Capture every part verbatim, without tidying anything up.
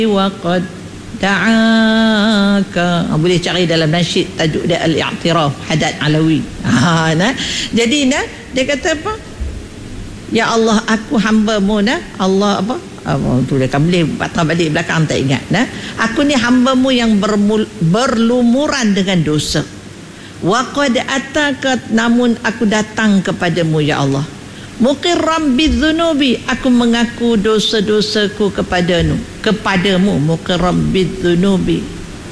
wa qad da'aka. Ha, boleh cari dalam nasyid tajuk dia Al-I'tiraf Haddad Alawi. Ha, nah. Jadi nah, dia kata apa? Ya Allah, aku hamba-Mu nah. Allah apa? Oh, tu dah kan boleh patah balik belakang tak ingat nah. Aku ni hamba-Mu yang bermul, berlumuran dengan dosa. Wa qad ataka, namun aku datang kepadamu ya Allah. Muqirram bidzunubi, aku mengaku dosa-dosaku kepadamu, kepadamu muqirram bidzunubi.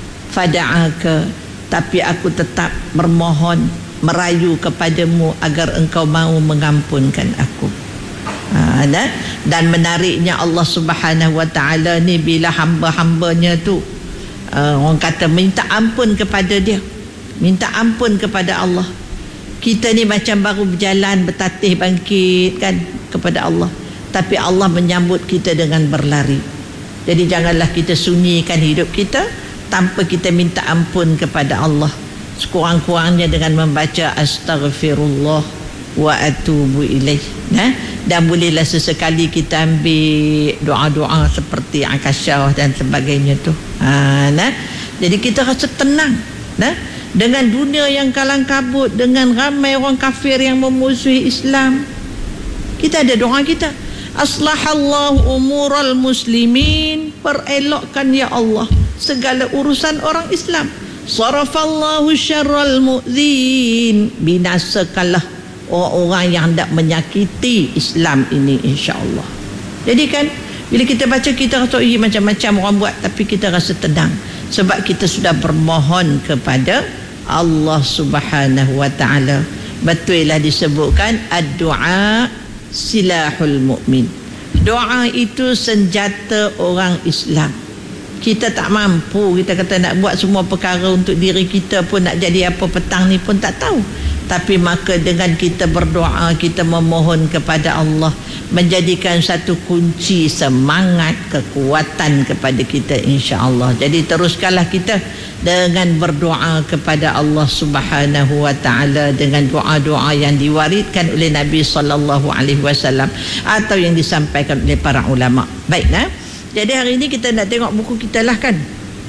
Fada'aka, tapi aku tetap bermohon, merayu kepadamu agar engkau mahu mengampunkan aku. Ha, dan, dan menariknya Allah Subhanahu wa taala ni bila hamba-hambanya tu uh, orang kata minta ampun kepada dia, minta ampun kepada Allah. Kita ni macam baru berjalan bertatih bangkit kan kepada Allah, tapi Allah menyambut kita dengan berlari. Jadi janganlah kita sunyikan hidup kita tanpa kita minta ampun kepada Allah, sekurang-kurangnya dengan membaca astaghfirullah wa atubu ilaih. Nah, dan bolehlah sesekali kita ambil doa-doa seperti akasyah dan sebagainya tu. Ha, nah, jadi kita rasa tenang. Nah, dengan dunia yang kalang kabut, dengan ramai orang kafir yang memusuhi Islam, kita ada doa kita. Aslahallahu umural muslimin, perelokkan ya Allah segala urusan orang Islam. Sarafallahu syarral mu'zin, binasakanlah orang-orang yang hendak menyakiti Islam ini insya-Allah. Jadi kan bila kita baca kita rasa eh, macam-macam orang buat, tapi kita rasa tenang sebab kita sudah bermohon kepada Allah Subhanahu wa taala. Betul lah disebutkan ad-du'a silahul mu'min. Doa itu senjata orang Islam. Kita tak mampu, kita kata nak buat semua perkara untuk diri kita pun, nak jadi apa petang ni pun tak tahu. Tapi maka dengan kita berdoa, kita memohon kepada Allah, menjadikan satu kunci semangat, kekuatan kepada kita insya-Allah. Jadi teruskanlah kita dengan berdoa kepada Allah Subhanahu wa taala dengan doa-doa yang diwariskan oleh Nabi sallallahu alaihi wasallam atau yang disampaikan oleh para ulama. Baik, nah. Jadi hari ini kita nak tengok buku kita lah kan.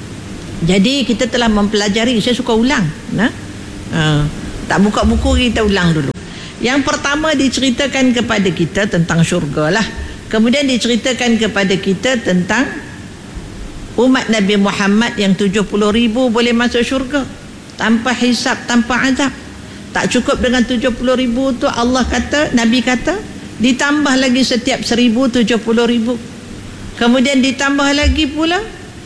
Jadi kita telah mempelajari, saya suka ulang, nah. Uh, tak buka buku, kita ulang dulu. Yang pertama diceritakan kepada kita tentang syurga lah. Kemudian diceritakan kepada kita tentang umat Nabi Muhammad yang tujuh puluh ribu boleh masuk syurga tanpa hisab, tanpa azab. Tak cukup dengan tujuh puluh ribu tu, Allah kata, Nabi kata ditambah lagi setiap seribu tujuh puluh ribu. Kemudian ditambah lagi pula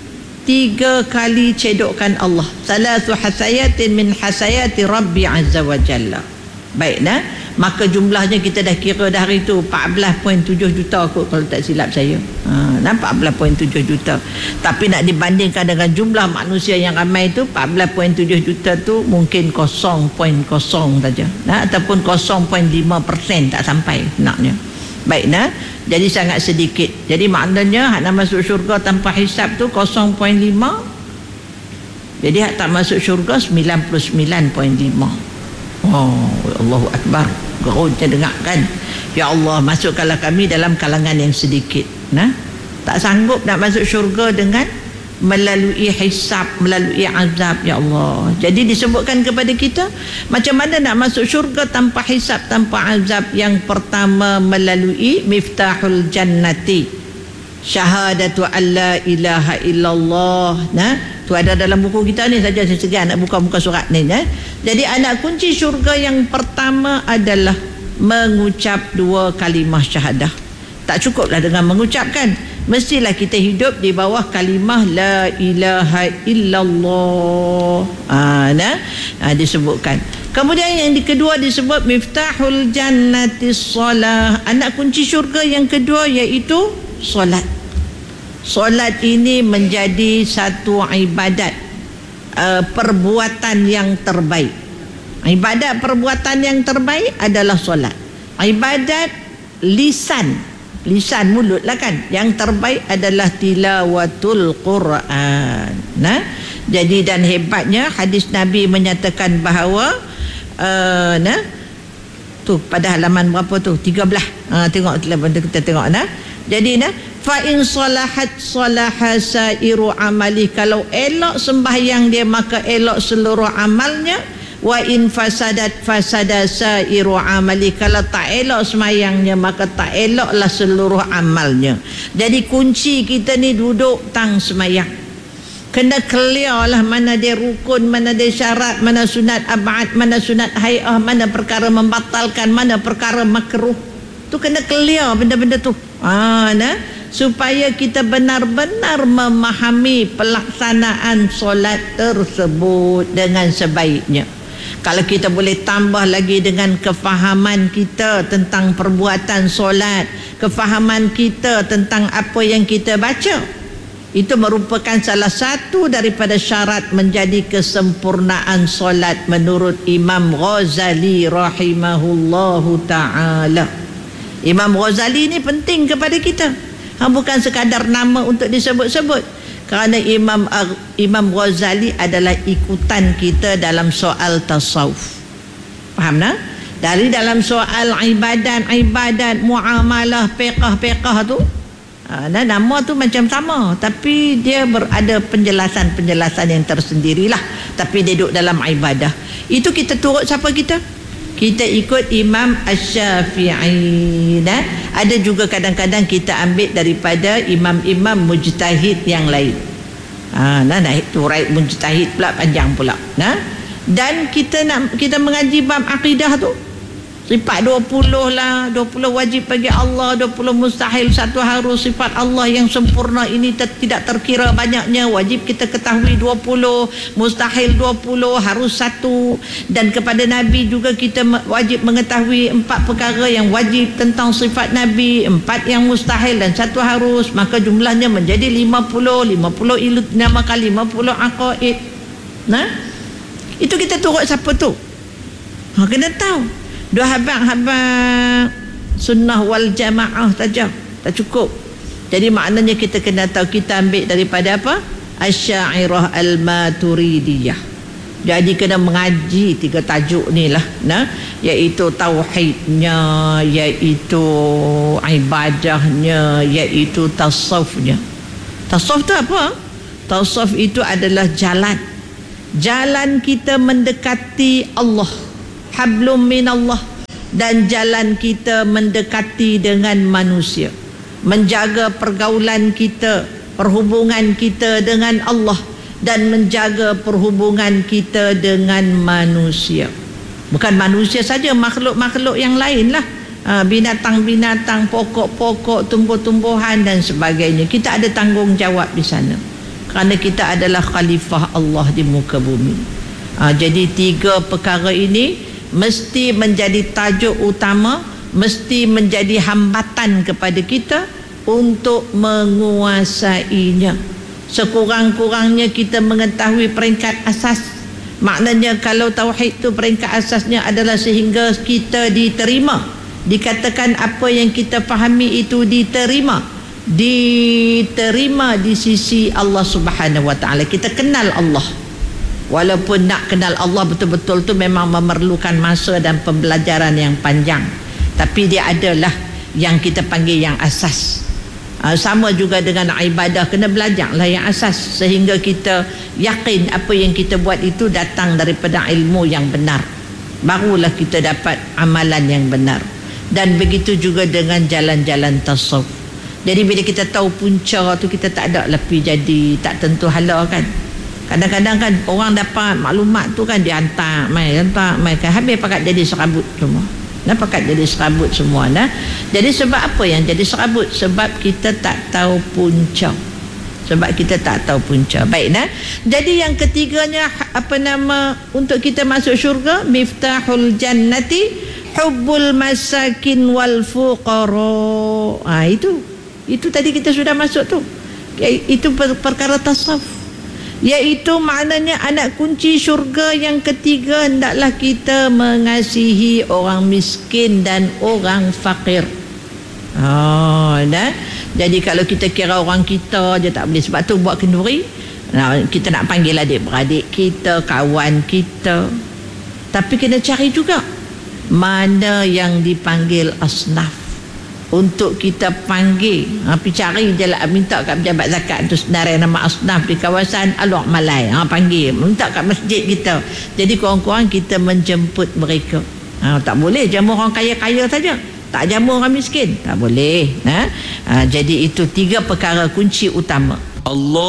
tiga kali cedokan Allah. Salasu hasayatin min hasayati Rabbi Azza wa Jalla. Baik, nah, maka jumlahnya kita dah kira dah hari tu empat belas perpuluhan tujuh juta kot kalau tak silap saya. Ha, nah, empat belas perpuluhan tujuh juta. Tapi nak dibandingkan dengan jumlah manusia yang ramai tu, empat belas perpuluhan tujuh juta tu mungkin kosong perpuluhan kosong saja. Nah, ataupun kosong perpuluhan lima peratus tak sampai naknya. Baik, nah. Jadi sangat sedikit. Jadi maknanya hak nak masuk syurga tanpa hisab tu kosong perpuluhan lima. Jadi hak tak masuk syurga sembilan puluh sembilan perpuluhan lima. Oh, Allahu Akbar. Gerunnya dengar kan. Ya Allah, masukkanlah kami dalam kalangan yang sedikit. Nah, tak sanggup nak masuk syurga dengan melalui hisab, melalui azab, ya Allah. Jadi disebutkan kepada kita macam mana nak masuk syurga tanpa hisab, tanpa azab. Yang pertama melalui miftahul jannati, syahadatu alla ilaha illallah. Nah, tu ada dalam buku kita ni saja, saya segan nak buka muka surat ni. Nah. Jadi anak kunci syurga yang pertama adalah mengucap dua kalimah syahadah. Tak cukuplah dengan mengucapkan, mestilah kita hidup di bawah kalimah la ilaha illallah. Ah, nah, ah, disebutkan. Kemudian yang kedua disebut miftahul jannati shalah. Anak kunci syurga yang kedua iaitu solat. Solat ini menjadi satu ibadat, uh, perbuatan yang terbaik. Ibadat perbuatan yang terbaik adalah solat. Ibadat lisan, lisan mulut lah kan, yang terbaik adalah tilawatul Quran. Nah, jadi dan hebatnya hadis Nabi menyatakan bahawa uh, nah tu pada halaman berapa tu, tiga belas. Ha, tengok kita tengok nah. Jadi nah, fa in salahat salaha sairu amali, kalau elok sembahyang dia maka elok seluruh amalnya. Wa in fasadat fasada sairu amali, kalau tak elok sembahyangnya maka tak eloklah seluruh amalnya. Jadi kunci kita ni duduk tang sembahyang, kena clear lah mana dia rukun, mana dia syarat, mana sunat abad, mana sunat hay'ah, mana perkara membatalkan, mana perkara makruh. Tu kena clear benda-benda tu. Ha, nah, supaya kita benar-benar memahami pelaksanaan solat tersebut dengan sebaiknya. Kalau kita boleh tambah lagi dengan kefahaman kita tentang perbuatan solat, kefahaman kita tentang apa yang kita baca, itu merupakan salah satu daripada syarat menjadi kesempurnaan solat menurut Imam Ghazali rahimahullahu ta'ala. Imam Ghazali ni penting kepada kita, ha, bukan sekadar nama untuk disebut-sebut, kerana Imam Imam Ghazali adalah ikutan kita dalam soal tasawuf. Faham tak? Dari dalam soal ibadat-ibadat, muamalah, fiqh-fiqh tu, ha, nah, nama tu macam sama, tapi dia berada penjelasan-penjelasan yang tersendirilah, tapi dia duduk dalam ibadah. Itu kita turut siapa kita? Kita ikut Imam Asy-Syafi'i. Nah, ada juga kadang-kadang kita ambil daripada imam-imam mujtahid yang lain. Ha, nah, naik turai mujtahid pula panjang pula. Nah, dan kita nak kita mengaji bab akidah tu, sifat dua puluh lah, dua puluh wajib bagi Allah, dua puluh mustahil, satu harus. Sifat Allah yang sempurna ini ter, tidak terkira banyaknya, wajib kita ketahui dua puluh, mustahil dua puluh, harus satu. Dan kepada Nabi juga kita wajib mengetahui empat perkara yang wajib tentang sifat Nabi, empat yang mustahil dan satu harus. Maka jumlahnya menjadi lima puluh, lima puluh ilut dinamakan lima puluh aqaid. Nah, itu kita turut siapa tu? Ha, kena tahu. Dua habang-habang sunnah wal jamaah saja tak cukup. Jadi maknanya kita kena tahu, kita ambil daripada apa? Asy'ariyah al-Maturidiyah. Jadi kena mengaji tiga tajuk ni lah, nah, iaitu tauhidnya, iaitu ibadahnya, iaitu tasawufnya. Tasawuf tu apa? Tasawuf itu adalah jalan jalan kita mendekati Allah, hablum minallah, dan jalan kita mendekati dengan manusia, menjaga pergaulan kita, perhubungan kita dengan Allah, dan menjaga perhubungan kita dengan manusia. Bukan manusia saja, makhluk-makhluk yang lain lah, binatang-binatang, pokok-pokok, tumbuh-tumbuhan dan sebagainya. Kita ada tanggungjawab di sana, kerana kita adalah khalifah Allah di muka bumi. Jadi tiga perkara ini mesti menjadi tajuk utama, mesti menjadi hambatan kepada kita untuk menguasainya. Sekurang-kurangnya kita mengetahui peringkat asas. Maknanya kalau tauhid tu peringkat asasnya adalah sehingga kita diterima, dikatakan apa yang kita fahami itu diterima, diterima di sisi Allah Subhanahu wa taala. Kita kenal Allah. Walaupun nak kenal Allah betul-betul tu memang memerlukan masa dan pembelajaran yang panjang, tapi dia adalah yang kita panggil yang asas. Uh, sama juga dengan ibadah, kena belajarlah yang asas sehingga kita yakin apa yang kita buat itu datang daripada ilmu yang benar, barulah kita dapat amalan yang benar. Dan begitu juga dengan jalan-jalan tasawuf. Jadi bila kita tahu punca tu, kita tak ada lebih jadi tak tentu hala kan. Kadang-kadang kan orang dapat maklumat tu kan dihantar mai hantar mai kan, habis pakat jadi serabut semua. Nah, pakat jadi serabut semua. Nah, jadi sebab apa yang jadi serabut? Sebab kita tak tahu punca. Sebab kita tak tahu punca. Baik, nah. Jadi yang ketiganya apa nama untuk kita masuk syurga? Miftahul jannati hubbul masakin wal fuqara. Ah, itu. Itu tadi kita sudah masuk tu. Itu perkara tasawuf. Iaitu maknanya anak kunci syurga yang ketiga, hendaklah kita mengasihi orang miskin dan orang fakir. Oh, dah. Jadi kalau kita kira orang kita je tak boleh, sebab tu buat kenduri. Nah, kita nak panggil adik-beradik kita, kawan kita. Tapi kena cari juga mana yang dipanggil asnaf, untuk kita panggil, ha, pergi cari je lah, minta kat pejabat zakat tu senarai nama asnaf di kawasan Alok Malai, ha, panggil, minta kat masjid kita. Jadi kurang-kurang kita menjemput mereka. Ha, tak boleh jamu orang kaya-kaya saja, tak jamu orang miskin, tak boleh. Ha? Ha, jadi itu tiga perkara kunci utama. Allah